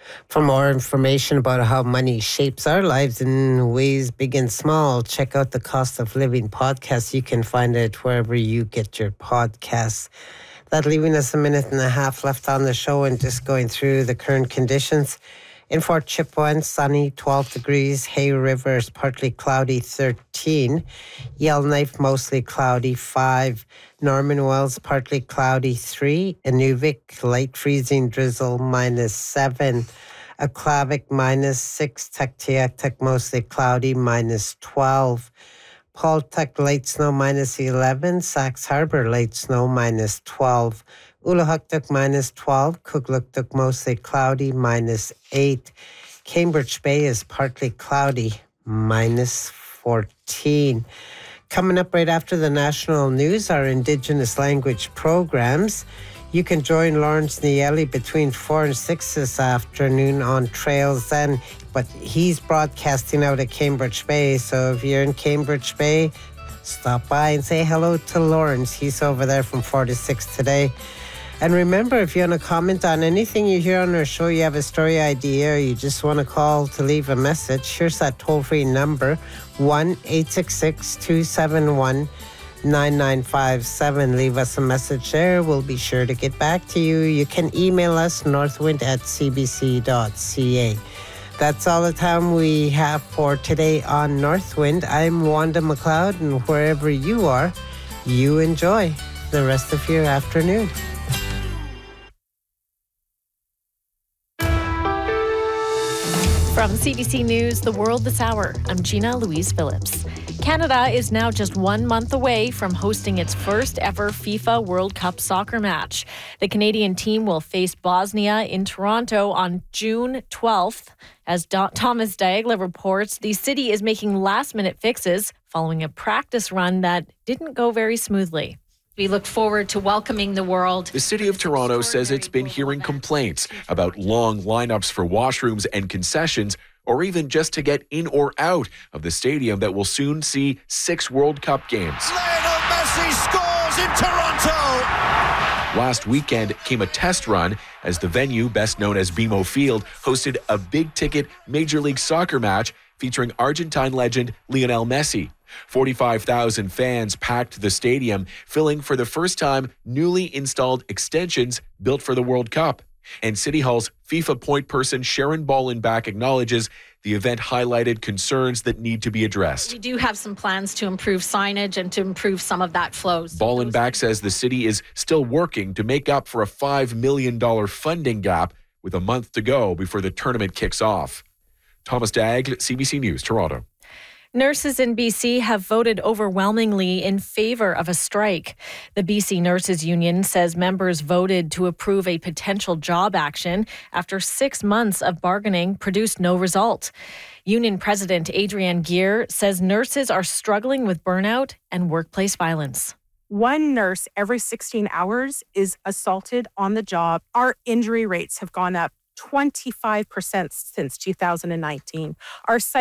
For more information about how money shapes our lives in ways big and small, check out the Cost of Living podcast. You can find it wherever you get your podcasts. That leaving us a minute and a half left on the show and just going through the current conditions. In Fort Chipewyan, sunny, 12 degrees. Hay River is partly cloudy, 13. Yellowknife, mostly cloudy, 5. Norman Wells, partly cloudy, 3. Inuvik, light freezing drizzle, -7. Aklavik, -6. Tuktoyaktuk, mostly cloudy, -12. Paltuk, light snow, -11. Sax Harbor, light snow, -12. Ulahuktuk, -12. Kugluktuk, mostly cloudy, -8. Cambridge Bay is partly cloudy, -14. Coming up right after the national news, our Indigenous language programs. You can join Lawrence Nieli between 4 and 6 this afternoon on Trails Then, but he's broadcasting out at Cambridge Bay, so if you're in Cambridge Bay, stop by and say hello to Lawrence. He's over there from 4 to 6 today. And remember, if you want to comment on anything you hear on our show, you have a story idea, or you just want to call to leave a message, here's that toll-free number, 1-866-271-9957. Leave us a message there. We'll be sure to get back to you. You can email us, northwind@cbc.ca. That's all the time we have for today on Northwind. I'm Wanda McLeod, and wherever you are, you enjoy the rest of your afternoon. From CBC News, The World This Hour, I'm Gina Louise Phillips. Canada is now just 1 month away from hosting its first ever FIFA World Cup soccer match. The Canadian team will face Bosnia in Toronto on June 12th. As Thomas Diagla reports, the city is making last-minute fixes following a practice run that didn't go very smoothly. We look forward to welcoming the world. The City of Toronto says it's been hearing complaints about long lineups for washrooms and concessions, or even just to get in or out of the stadium that will soon see 6 World Cup games. Lionel Messi scores in Toronto! Last weekend came a test run as the venue, best known as BMO Field, hosted a big-ticket Major League Soccer match featuring Argentine legend Lionel Messi. 45,000 fans packed the stadium, filling for the first time newly installed extensions built for the World Cup. And City Hall's FIFA point person Sharon Ballenbach acknowledges the event highlighted concerns that need to be addressed. We do have some plans to improve signage and to improve some of that flows. Ballenbach says the city is still working to make up for a $5 million funding gap with a month to go before the tournament kicks off. Thomas Daigle, CBC News, Toronto. Nurses in BC have voted overwhelmingly in favor of a strike. The BC Nurses Union says members voted to approve a potential job action after 6 months of bargaining produced no result. Union President Adrienne Gear says nurses are struggling with burnout and workplace violence. 1 nurse every 16 hours is assaulted on the job. Our injury rates have gone up 25% since 2019. Our